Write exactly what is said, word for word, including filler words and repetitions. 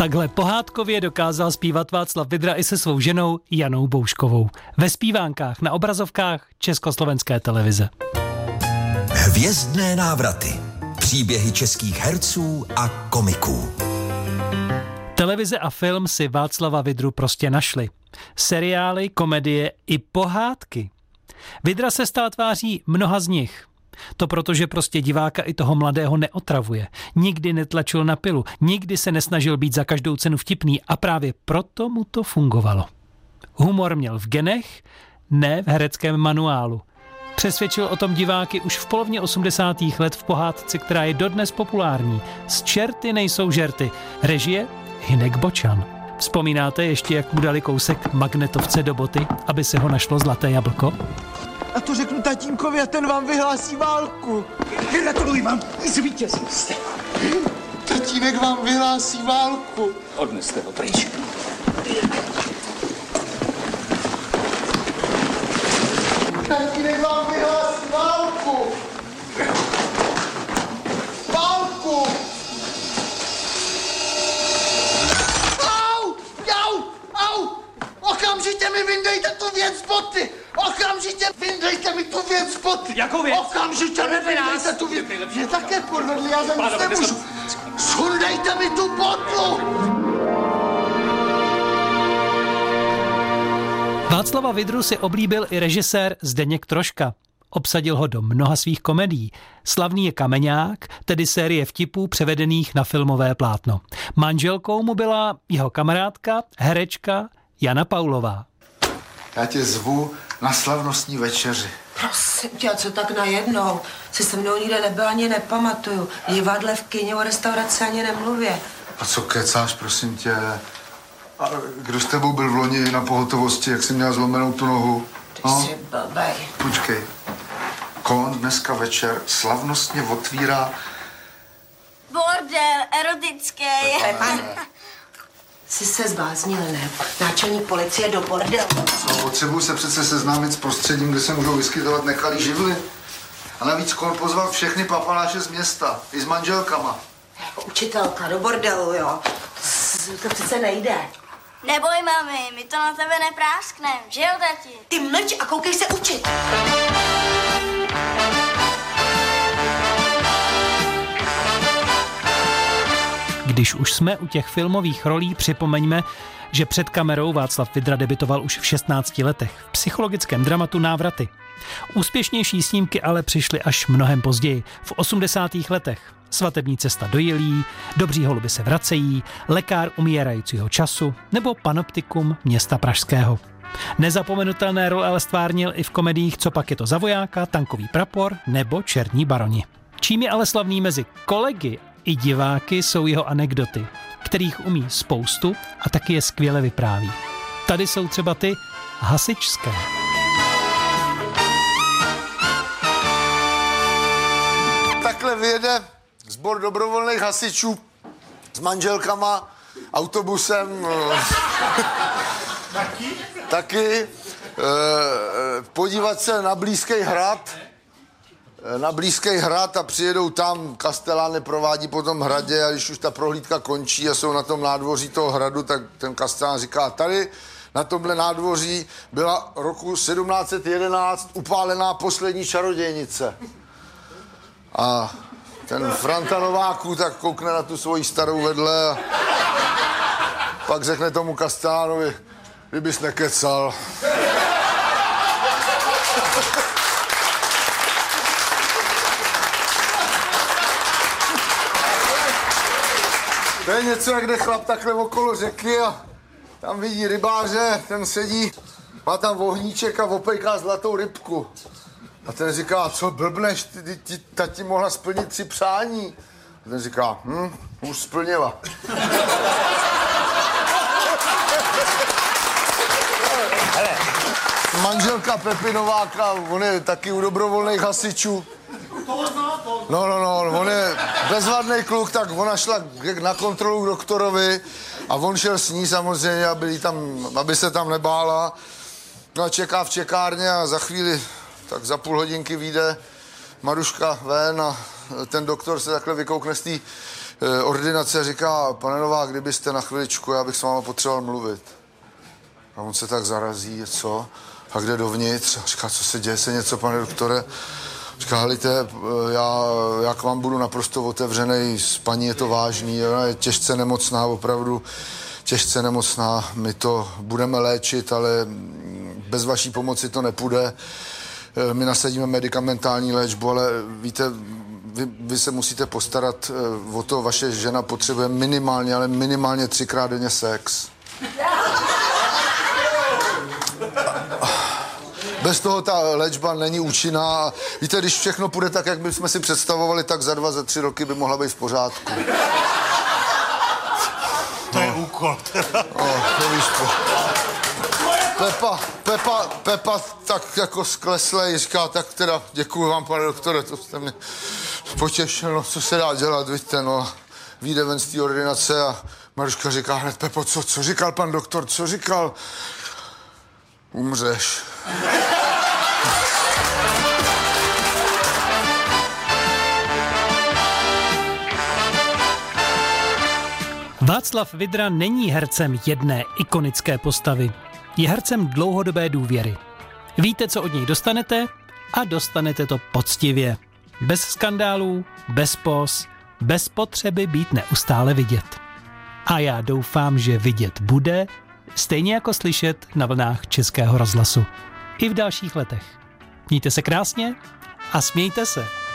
Takhle pohádkově dokázal zpívat Václav Vydra i se svou ženou Janou Bouškovou. Ve zpívánkách na obrazovkách Československé televize. Hvězdné návraty. Příběhy českých herců a komiků. Televize a film si Václava Vydru prostě našli. Seriály, komedie i pohádky. Vydra se stal tváří mnoha z nich. To proto, že prostě diváka i toho mladého neotravuje. Nikdy netlačil na pilu, nikdy se nesnažil být za každou cenu vtipný a právě proto mu to fungovalo. Humor měl v genech, ne v hereckém manuálu. Přesvědčil o tom diváky už v polovině osmdesátých let v pohádce, která je dodnes populární. Z Čerty nejsou žerty. Režie Hynek Bočan. Vzpomínáte ještě, jak mu dali kousek magnetovce do boty, aby se ho našlo zlaté jablko? A to řeknu tatínkovi a ten vám vyhlásí válku. Gratuluji vám, zvítězili jste. Tatínek vám vyhlásí válku. Odneste ho pryč. Tatínek vám vyhlásí válku. Válku. Au, au, au. Okamžitě mi vyndejte tu věc z boty. Okamžitě vyndejte mi tu věc z boty. Jakou věc? Okamžitě mi vyndejte tu věc. Mě také podvedli, já za nic nemůžu. Sundejte mi tu botu. Václava Vydru si oblíbil i režisér Zdeněk Troška. Obsadil ho do mnoha svých komedií. Slavný je Kameňák, tedy série vtipů převedených na filmové plátno. Manželkou mu byla jeho kamarádka, herečka Jana Paulová. Já tě zvu na slavnostní večeři. Prosím tě, co tak najednou? Si se mnou nikde nebyl, ani nepamatuju. V divadle, v kyně, o restauraci ani nemluvě. A co kecáš, prosím tě? A kdo s tebou byl v loni na pohotovosti, jak jsi měla zlomenou tu nohu? Ty no? Jsi blbej. Počkej. Kon dneska večer slavnostně otvírá... Bordel, erotický. Jsi se zbláznil, ne? Náčelník policie do bordelu. No, potřebuji se přece seznámit s prostředím, kde se můžou vyskytovat nekalý živly. A navíc Kon pozval všechny papaláše z města, i s manželkama. Jako učitelka do bordelu, jo? To přece nejde. Neboj, mami, my to na tebe neprásknem, že jo, tati? Ty mlč a koukej se učit. Když už jsme u těch filmových rolí, připomeňme, že před kamerou Václav Vydra debitoval už v šestnácti letech v psychologickém dramatu Návraty. Úspěšnější snímky ale přišly až mnohem později, v osmdesátých letech. Svatební cesta do Jilí, Dobří holuby se vracejí, Lekár umírajícího času nebo Panoptikum města pražského. Nezapomenutelné role ale stvárnil i v komediích Co pak je to za vojáka, Tankový prapor nebo Černí baroni. Čím je ale slavný mezi kolegy i diváky jsou jeho anekdoty, kterých umí spoustu a taky je skvěle vypráví. Tady jsou třeba ty hasičské. Takhle vyjede sbor dobrovolných hasičů s manželkama, autobusem. Taky? Taky. E, podívat se na blízký hrad. Na blízký hrad a přijedou tam, Kastelán neprovádí po tom hradě a když už ta prohlídka končí a jsou na tom nádvoří toho hradu, tak ten Kastelán říká, tady na tomhle nádvoří byla roku sedmnáct set jedenáct upálená poslední čarodějnice. A ten Franta Nováků tak koukne na tu svoji starou vedle a pak řekne tomu Kastelánovi, kdybys nekecal. To je něco, jak jde chlap takhle okolo řeky a tam vidí rybáře, ten sedí, má tam vohníček a opejká zlatou rybku. A ten říká, co blbneš, ty, ty, ty tati mohla splnit tři přání. A ten říká, hm, už splnila. Hele, manželka Pepi Nováka, on je taky u dobrovolných hasičů. No, no, no, on je bezvadný kluk, tak ona šla na kontrolu k doktorovi a on šel s ní samozřejmě, aby, tam, aby se tam nebála. No a čeká v čekárně a za chvíli, tak za půl hodinky vyjde Maruška ven a ten doktor se takhle vykoukne z té e, ordinace, říká, pane Novák, kdybyste na chviličku, já bych s váma potřeboval mluvit. A on se tak zarazí, co? A kde dovnitř? A říká, co se děje, se něco, pane doktore? Říká, helejte, já, já k vám budu naprosto otevřenej, s paní je to vážný, ona je těžce nemocná, opravdu těžce nemocná, my to budeme léčit, ale bez vaší pomoci to nepůjde. My nasadíme medikamentální léčbu, ale víte, vy, vy se musíte postarat o to, vaše žena potřebuje minimálně, ale minimálně třikrát denně sex. Bez toho ta léčba není účinná. Víte, když všechno půjde tak, jak bychom si představovali, tak za dva, za tři roky by mohla být v pořádku. To je úkol. O, to víš, po... Pepa, Pepa, Pepa tak jako skleslej, říká, tak teda děkuju vám, pane doktore, to jste mě potěšil, no, co se dá dělat, víte, no. Vyjde ven z té ordinace a Maruška říká hned, Pepo, co, co říkal pan doktor, co říkal? Umřeš. Václav Vydra není hercem jedné ikonické postavy. Je hercem dlouhodobé důvěry. Víte, co od něj dostanete a dostanete to poctivě. Bez skandálů, bez póz, bez potřeby být neustále vidět. A já doufám, že vidět bude, stejně jako slyšet na vlnách Českého rozhlasu. I v dalších letech. Mějte se krásně a smějte se.